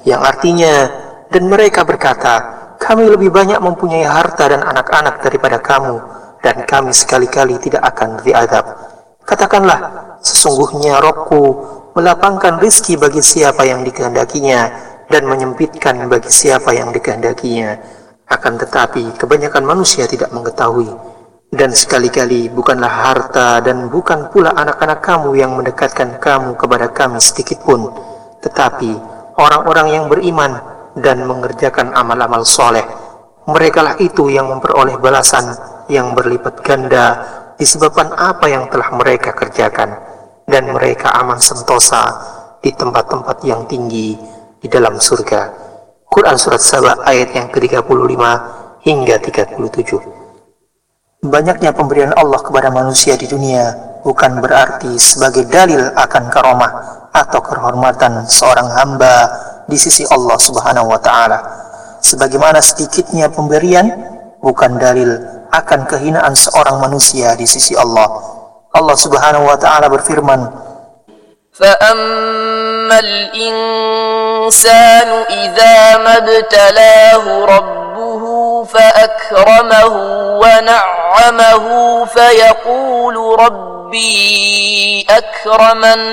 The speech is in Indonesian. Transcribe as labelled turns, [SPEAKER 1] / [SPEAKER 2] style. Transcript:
[SPEAKER 1] yang artinya, dan mereka berkata, kami lebih banyak mempunyai harta dan anak-anak daripada kamu, dan kami sekali-kali tidak akan diazab. Katakanlah, sesungguhnya Rabbku melapangkan rizki bagi siapa yang dikehendakinya, dan menyempitkan bagi siapa yang dikehendakinya. Akan tetapi kebanyakan manusia tidak mengetahui. Dan sekali-kali bukanlah harta dan bukan pula anak-anak kamu yang mendekatkan kamu kepada kami sedikit pun, tetapi orang-orang yang beriman dan mengerjakan amal-amal soleh. Merekalah itu yang memperoleh balasan yang berlipat ganda disebabkan apa yang telah mereka kerjakan, dan mereka aman sentosa di tempat-tempat yang tinggi di dalam surga. Quran Surat Saba ayat yang ke-35 hingga 37. Banyaknya pemberian Allah kepada manusia di dunia bukan berarti sebagai dalil akan karomah atau kehormatan seorang hamba di sisi Allah Subhanahu wa Ta'ala. Sebagaimana sedikitnya pemberian bukan dalil akan kehinaan seorang manusia di sisi Allah. Allah Subhanahu wa Ta'ala berfirman,
[SPEAKER 2] فَأَمَّا الْإِنسَانُ إِذَا مَا ابْتَلَاهُ رَبُّهُ فَأَكْرَمَهُ وَنَعَّمَهُ فَيَقُولُ رَبِّي أَكْرَمَنِ